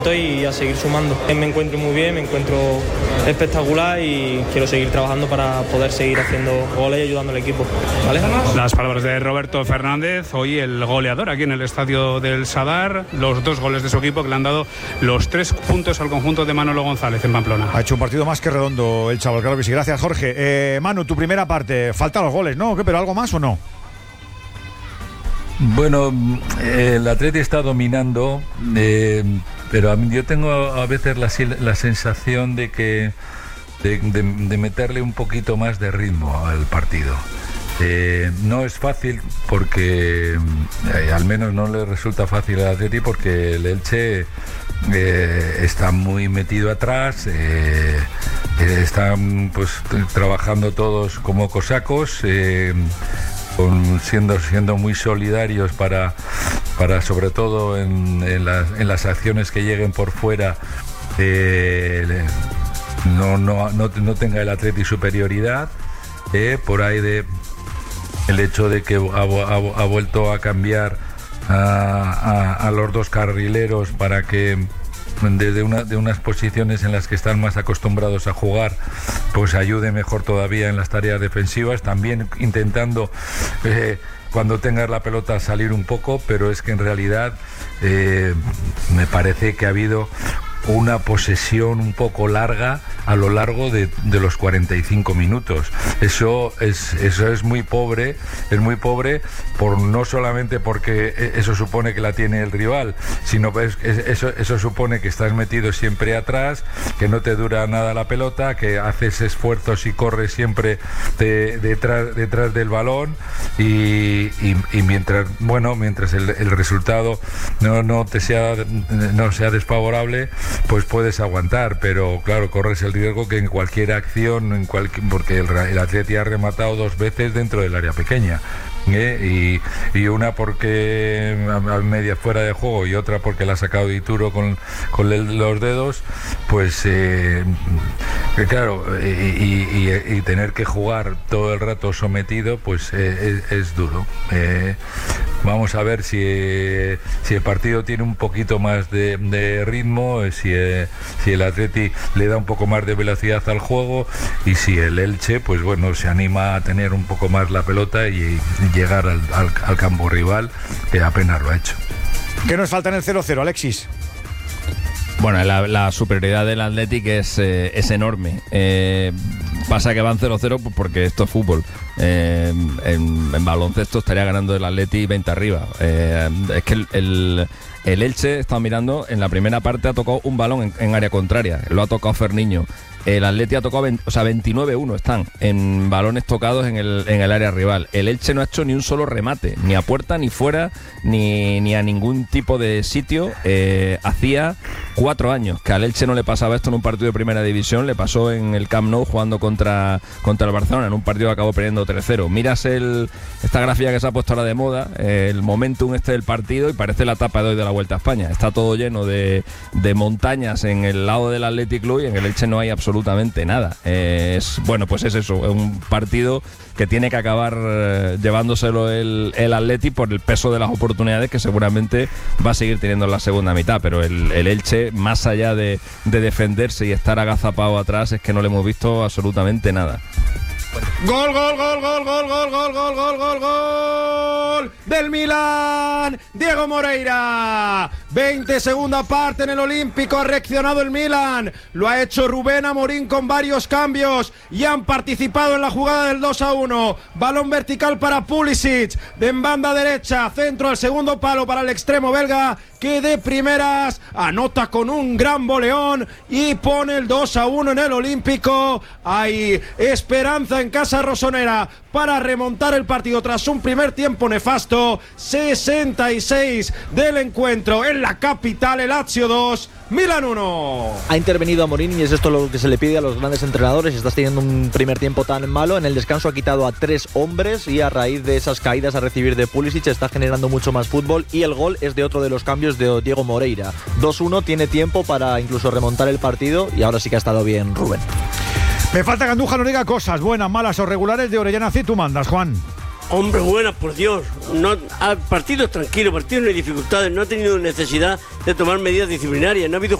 y a seguir sumando. Me encuentro muy bien, me encuentro espectacular y quiero seguir trabajando para poder seguir haciendo goles y ayudando al equipo, ¿vale? Las palabras de Roberto Fernández, hoy el goleador aquí en el estadio del Sadar, los 2 goles de su equipo que le han dado los 3 puntos al conjunto de Manolo González en Pamplona. Ha hecho un partido más que redondo el chaval, claro que sí. Gracias, Jorge. Manu, tu primera parte, faltan los goles, ¿no? ¿Pero algo más o no? Bueno, el Atleti está dominando, pero yo tengo a veces la sensación de que de meterle un poquito más de ritmo al partido. No es fácil porque al menos no le resulta fácil al Atleti porque el Elche está muy metido atrás, están pues trabajando todos como cosacos, siendo muy solidarios para sobre todo en las acciones que lleguen por fuera, no tenga el Atleti superioridad, por ahí el hecho de que ha vuelto a cambiar a los 2 carrileros para que desde unas posiciones en las que están más acostumbrados a jugar, pues ayude mejor todavía en las tareas defensivas, también intentando cuando tengas la pelota salir un poco, pero es que en realidad me parece que ha habido una posesión un poco larga a lo largo de los 45 minutos. Eso es muy pobre, no solamente porque eso supone que la tiene el rival, sino que eso supone que estás metido siempre atrás, que no te dura nada la pelota, que haces esfuerzos y corres siempre detrás del balón y mientras el resultado no sea desfavorable, pues puedes aguantar, pero claro, corres el riesgo que en cualquier acción, porque el Atleti ha rematado 2 veces dentro del área pequeña, y una porque a media fuera de juego y otra porque la ha sacado Dituro con los dedos, pues claro, y tener que jugar todo el rato sometido, pues es duro. Vamos a ver si el partido tiene un poquito más de ritmo, si el Atleti le da un poco más de velocidad al juego, y si el Elche, pues bueno, se anima a tener un poco más la pelota y llegar al campo rival, que apenas lo ha hecho. ¿Qué nos falta en el 0-0, Alexis? Bueno, la superioridad del Athletic es enorme. Pasa que van 0-0 pues porque esto es fútbol. En baloncesto estaría ganando el Athletic 20 arriba. Es que el Elche, he estado mirando, en la primera parte ha tocado un balón en área contraria. Lo ha tocado Ferniño. El Atleti ha tocado 29-1 están en balones tocados en el área rival. El Elche no ha hecho ni un solo remate, ni a puerta, ni fuera, ni a ningún tipo de sitio. Hacía 4 años que al Elche no le pasaba esto en un partido de primera división. Le pasó en el Camp Nou jugando contra el Barcelona, en un partido que acabó perdiendo 3-0. Miras esta gráfica que se ha puesto ahora de moda, el momentum del partido, y parece la etapa de hoy de la Vuelta a España. Está todo lleno de montañas en el lado del Athletic Club, y en el Elche no hay absolutamente nada. Pues es eso, es un partido que tiene que acabar llevándoselo el Athletic por el peso de las oportunidades que seguramente va a seguir teniendo en la segunda mitad, pero el Elche, más allá de defenderse y estar agazapado atrás, es que no le hemos visto absolutamente nada. Gol del Milan, Diego Moreira. 20 segunda parte en el Olímpico, ha reaccionado el Milan, lo ha hecho Rubén Amorín con varios cambios y han participado en la jugada del 2-1. Balón vertical para Pulisic, en banda derecha, centro al segundo palo para el extremo belga, que de primeras anota con un gran voleón y pone el 2-1 en el Olímpico. Hay esperanza en casa rosonera para remontar el partido tras un primer tiempo nefasto. 66 del encuentro en la capital, el Lazio 2, Milan 1. Ha intervenido Amorín y es esto lo que se le pide a los grandes entrenadores. Estás teniendo un primer tiempo tan malo, en el descanso ha quitado a 3 hombres y a raíz de esas caídas a recibir de Pulisic está generando mucho más fútbol, y el gol es de otro de los cambios de Diego Moreira. 2-1, tiene tiempo para incluso remontar el partido, y ahora sí que ha estado bien Rubén. Me falta que Andújar nos diga cosas buenas, malas o regulares de Orellana. Si tú mandas, Juan. Hombre, buenas, por Dios. No, partidos tranquilos, partidos no hay dificultades, no ha tenido necesidad de tomar medidas disciplinarias, no ha habido